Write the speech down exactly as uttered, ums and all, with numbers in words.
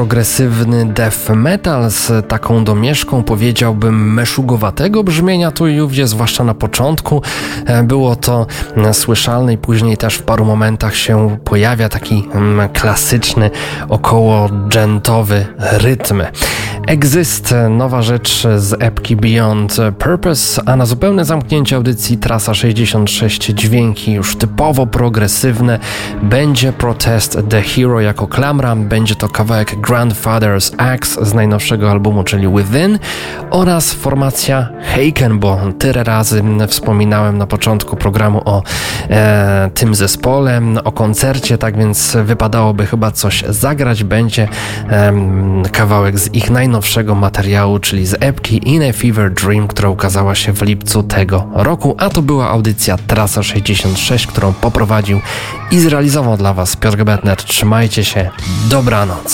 progresywny death metal z taką domieszką, powiedziałbym, meszugowatego brzmienia tu i ówdzie, zwłaszcza na początku. Było to słyszalne i później też w paru momentach się pojawia taki klasyczny, około dżentowy rytm. Exist, nowa rzecz z epki Beyond Purpose, a na zupełne zamknięcie audycji Trasa sześćdziesiąt sześć dźwięki już typowo progresywne. Będzie Protest the Hero jako klamra, będzie to kawałek Grandfather's Axe z najnowszego albumu, czyli Within, oraz formacja Haken, bo tyle razy wspominałem na początku programu o e, tym zespole, o koncercie, tak więc wypadałoby chyba coś zagrać. Będzie e, kawałek z ich najnowszego materiału, czyli z epki In a Fever Dream, która ukazała się w lipcu tego roku, a to była audycja Trasa sześćdziesiąt sześć, którą poprowadził i zrealizował dla Was Piotr Gebetner. Trzymajcie się, dobranoc.